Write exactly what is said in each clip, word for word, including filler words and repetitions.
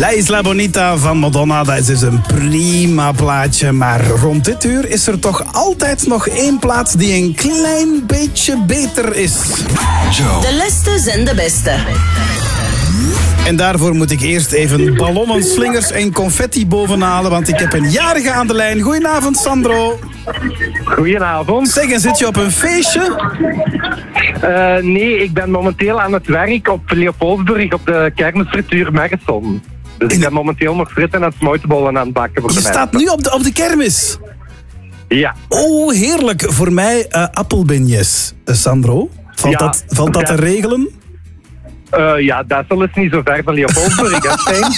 La Isla Bonita van Madonna, dat is dus een prima plaatje. Maar rond dit uur is er toch altijd nog één plaat die een klein beetje beter is. Joe. De leste zijn de beste. En daarvoor moet ik eerst even ballonnen, slingers en confetti bovenhalen, want ik heb een jarige aan de lijn. Goedenavond, Sandro. Goedenavond. Zeg, en zit je op een feestje? Uh, nee, ik ben momenteel aan het werk op Leopoldsburg op de kermisfrituur Marathon. Dus ik ben momenteel nog fritten en smuitenbollen aan het bakken voor Je de staat nu op de, op de kermis. Ja. Oh, heerlijk. Voor mij uh, appelbenjes, uh, Sandro. Valt, Ja, dat, valt dat ja. te regelen? Uh, ja, Dessel is niet zo ver van Leopoldsburg, hè, Stijn?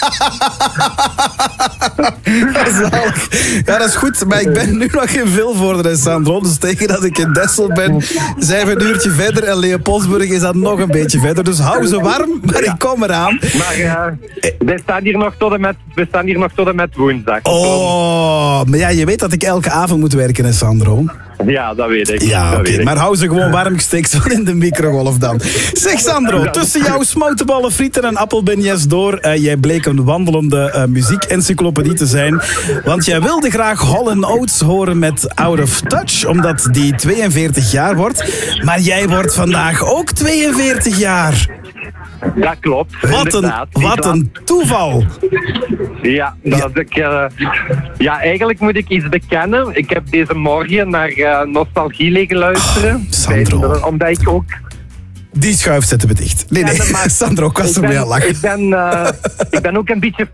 Zalig. Ja, dat is goed, maar ik ben nu nog in Vilvoorde, Sandro. Dus tegen dat ik in Dessel ben, zijn we een uurtje verder. En Leopoldsburg is dat nog een beetje verder. Dus hou ze warm, maar ik kom eraan. Maar uh, wij staan hier nog tot en met, we staan hier nog tot en met woensdag. Oh, maar ja, je weet dat ik elke avond moet werken, hè, Sandro? Ja, dat weet ik. Ja, oké. Okay. Maar hou ze gewoon warm, ik steek ze in de microgolf dan. Zeg, Sandro, tussen jouw smoutenballen, frieten en appelbenjes door, uh, jij bleek een wandelende uh, muziekencyclopedie te zijn. Want jij wilde graag Hall and Oates horen met Out of Touch, omdat die tweeënveertig jaar wordt. Maar jij wordt vandaag ook tweeënveertig jaar. Dat klopt. Wat een, wat een toeval. Ja, dat Ja. ik, uh, ja, eigenlijk moet ik iets bekennen. Ik heb deze morgen naar uh, Nostalgie liggen luisteren. Oh, Sandro. Bij- Omdat ik ook... Die schuif zetten we dicht. Nee, nee, Ja, maar- Sandro, ik was ik er mee aan ben, lachen. ik, ben, uh, ik ben ook een beetje